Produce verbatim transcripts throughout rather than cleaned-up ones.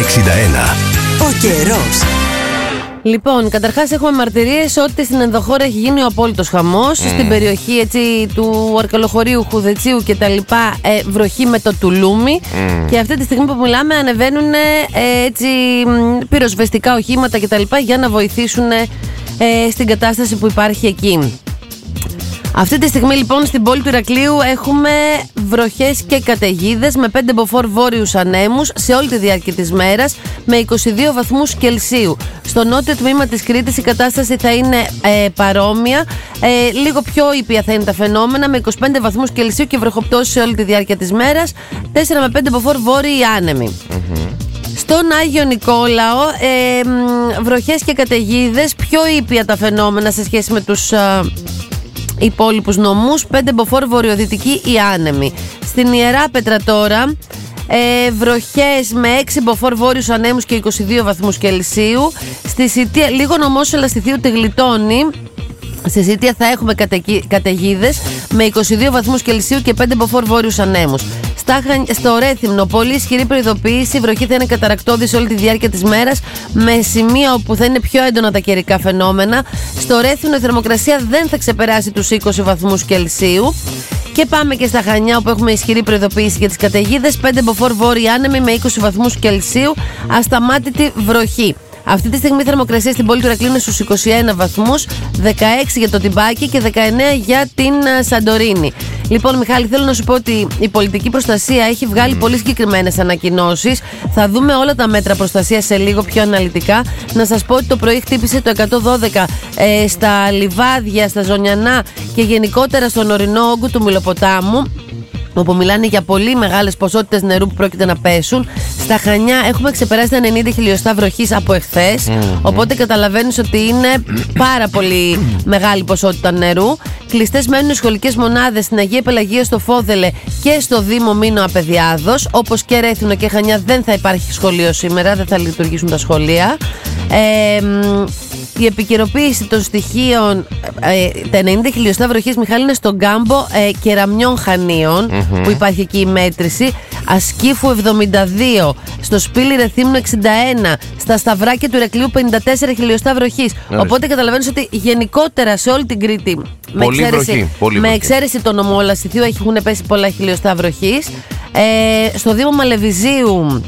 εξήντα ένα. Ο καιρός. Λοιπόν, καταρχάς έχουμε μαρτυρίες ότι στην ενδοχώρα έχει γίνει ο απόλυτος χαμός. Mm. Στην περιοχή έτσι, του Αρκαλοχωρίου, Χουδετσίου και τα λοιπά, ε, βροχή με το τουλούμι. Mm. Και αυτή τη στιγμή που μιλάμε ανεβαίνουν ε, έτσι, πυροσβεστικά οχήματα και τα λοιπά για να βοηθήσουν ε, στην κατάσταση που υπάρχει εκεί. Αυτή τη στιγμή λοιπόν στην πόλη του Ηρακλείου έχουμε βροχές και καταιγίδες με πέντε μποφόρ βόρειους ανέμους σε όλη τη διάρκεια της μέρας με είκοσι δύο βαθμούς Κελσίου. Στο νότιο τμήμα της Κρήτης η κατάσταση θα είναι ε, παρόμοια, ε, λίγο πιο ήπια θα είναι τα φαινόμενα με είκοσι πέντε βαθμούς Κελσίου και βροχοπτώσεις σε όλη τη διάρκεια της μέρας, τέσσερα με πέντε μποφόρ βόρειοι άνεμοι. Mm-hmm. Στον Άγιο Νικόλαο ε, βροχές και καταιγίδες, πιο ήπια τα φαινόμενα σε σχέση με τους... Ε, υπόλοιπους νομούς, πέντε μποφόρ βορειοδυτικοί οι άνεμοι. Στην Ιεράπετρα τώρα ε, βροχές με έξι μποφόρ βόρειους ανέμους και είκοσι δύο βαθμούς Κελσίου. Στη Σιτία λίγο νομός Ελαστιθίου τη γλιτώνει. Στη Σιτία θα έχουμε καταιγίδες με είκοσι δύο βαθμούς Κελσίου και πέντε μποφόρ βόρειους ανέμους. Στο Ρέθυμνο, πολύ ισχυρή προειδοποίηση. Η βροχή θα είναι καταρακτώδη σε όλη τη διάρκεια της μέρας, με σημεία όπου θα είναι πιο έντονα τα καιρικά φαινόμενα. Στο Ρέθυμνο η θερμοκρασία δεν θα ξεπεράσει τους είκοσι βαθμούς Κελσίου. Και πάμε και στα Χανιά, όπου έχουμε ισχυρή προειδοποίηση για τις καταιγίδες. πέντε μποφόρ βόρειοι άνεμοι με είκοσι βαθμούς Κελσίου. Ασταμάτητη βροχή. Αυτή τη στιγμή η θερμοκρασία στην πόλη του Ηρακλείου είναι στους είκοσι ένα βαθμούς, δεκαέξι για το Τιμπάκι και δεκαεννέα για την Σαντορίνη. Λοιπόν, Μιχάλη, θέλω να σου πω ότι η πολιτική προστασία έχει βγάλει πολύ συγκεκριμένες ανακοινώσεις. Θα δούμε όλα τα μέτρα προστασίας σε λίγο πιο αναλυτικά. Να σας πω ότι το πρωί χτύπησε το εκατόν δώδεκα ε, στα Λιβάδια, στα Ζωνιανά και γενικότερα στον ορεινό όγκο του Μυλοποτάμου, όπου μιλάνε για πολύ μεγάλες ποσότητες νερού που πρόκειται να πέσουν. Στα Χανιά έχουμε ξεπεράσει τα ενενήντα χιλιοστά βροχής από εχθές. Mm-hmm. Οπότε καταλαβαίνεις ότι είναι πάρα πολύ μεγάλη ποσότητα νερού. Κλειστές μένουν οι σχολικές μονάδες στην Αγία Πελαγία, στο Φόδελε και στο Δήμο Μήνο Απεδιάδος. Όπως και Ρέθυμνο και Χανιά δεν θα υπάρχει σχολείο σήμερα, δεν θα λειτουργήσουν τα σχολεία. Ε, η επικαιροποίηση των στοιχείων, ε, τα ενενήντα χιλιοστά βροχής, Μιχάλη, είναι στον κάμπο ε, Κεραμιών Χανίων, mm-hmm. που υπάρχει εκεί η μέτρηση. Ασκήφου εβδομήντα δύο, στο Σπήλι Ρεθύμνου εξήντα ένα, στα Σταυράκια του Ηρακλείου πενήντα τέσσερα χιλιοστά βροχής. Mm-hmm. Οπότε καταλαβαίνεις ότι γενικότερα σε όλη την Κρήτη, με πολύ εξαίρεση, βροχή, πολύ με βροχή. εξαίρεση το νομό Λαστιθίου, έχουν πέσει πολλά χιλιοστά βροχής. Ε, στο Δήμο Μαλεβιζίου,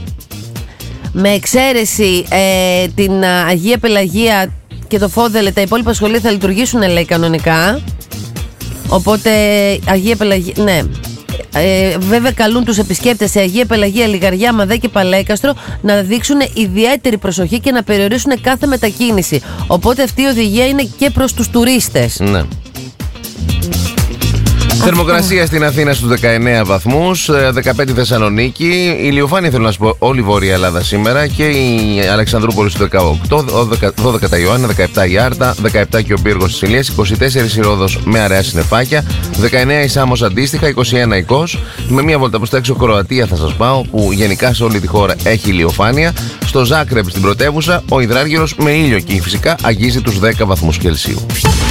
με εξαίρεση ε, την Αγία Πελαγία και το Φόδελε, τα υπόλοιπα σχολεία θα λειτουργήσουν, λέει, κανονικά. Οπότε Αγία Πελαγία, ναι. Ε, βέβαια καλούν τους επισκέπτες σε Αγία Πελαγία, Λιγαριά, Μαδέ και Παλέκαστρο να δείξουν ιδιαίτερη προσοχή και να περιορίσουν κάθε μετακίνηση. Οπότε αυτή η οδηγία είναι και προς τους τουρίστες. Ναι. Θερμοκρασία στην Αθήνα στους δεκαεννέα βαθμούς, δεκαπέντε Θεσσαλονίκη. Η ηλιοφάνεια, θέλω να σου πω, όλη η Βόρεια Ελλάδα σήμερα και η Αλεξανδρούπολη στους δεκαοκτώ, δώδεκα τα Ιωάννα, δεκαεπτά η Άρτα, δεκαεπτά και ο Πύργος της Ηλίας, είκοσι τέσσερα η Ρόδος με αραιά συννεφάκια, δεκαεννέα η Σάμος αντίστοιχα, είκοσι ένα η Κος. Με μία βόλτα προς τα έξω Κροατία θα σας πάω, που γενικά σε όλη τη χώρα έχει ηλιοφάνεια. Στο Ζάκρεπ στην πρωτεύουσα, ο υδράργυρος με ήλιο και φυσικά αγγίζει τους δέκα βαθμούς Κελσίου.